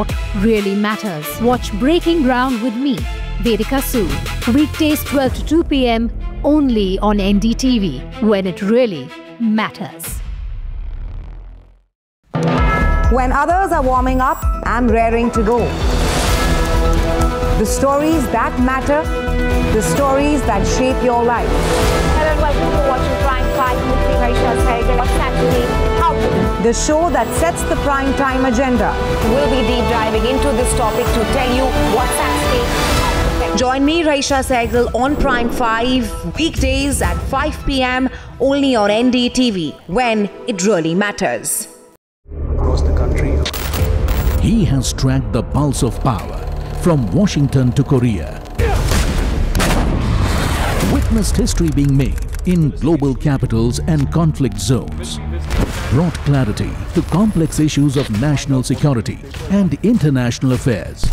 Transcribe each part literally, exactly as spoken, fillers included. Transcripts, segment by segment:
really matters. Watch Breaking Ground with me, Vedika Sood. Weekdays twelve to two p m only on N D T V, when it really matters. When others are warming up, I'm raring to go. The stories that matter, the stories that shape your life. Hello and welcome to watching Prime five with me, Raisha Sehgal. What's happening? How to do? The show that sets the prime time agenda. We'll be deep diving into this topic to tell you what's at stake. Join me, Raisha Sehgal, on Prime five, weekdays at five p m only on N D T V, when it really matters. Across the country. He has tracked the pulse of power from Washington to Korea. Witnessed history being made in global capitals and conflict zones. Brought clarity to complex issues of national security and international affairs.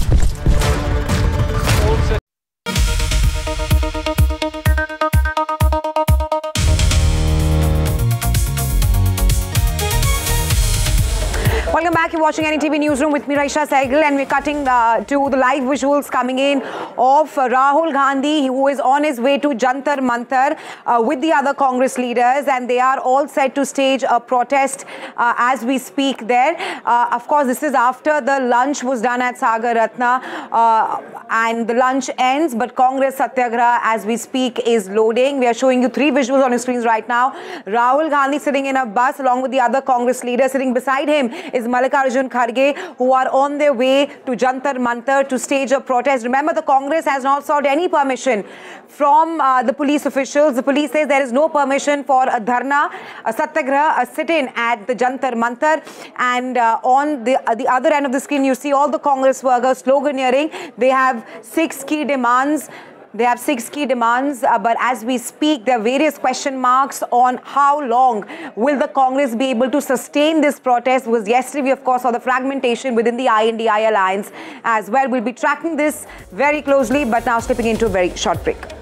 Welcome back. You're watching N D T V Newsroom with me, Raisha Sehgal, and we're cutting uh, to the live visuals coming in of uh, Rahul Gandhi, who is on his way to Jantar Mantar uh, with the other Congress leaders, and they are all set to stage a protest uh, as we speak there. Uh, of course, this is after the lunch was done at Sagar Ratna, uh, and the lunch ends, but Congress Satyagraha, as we speak, is loading. We are showing you three visuals on your screens right now. Rahul Gandhi sitting in a bus along with the other Congress leaders. Sitting beside him is Mallikarjun Kharge, who are on their way to Jantar Mantar to stage a protest. Remember, the Congress has not sought any permission from uh, the police officials. The police says there is no permission for a dharna, a satyagraha, a sit-in at the Jantar Mantar. And uh, on the, uh, the other end of the screen, you see all the Congress workers sloganeering. They have six key demands. They have six key demands, uh, but as we speak, there are various question marks on how long will the Congress be able to sustain this protest, because yesterday we, of course, saw the fragmentation within the I N D I alliance as well. We'll be tracking this very closely, but now slipping into a very short break.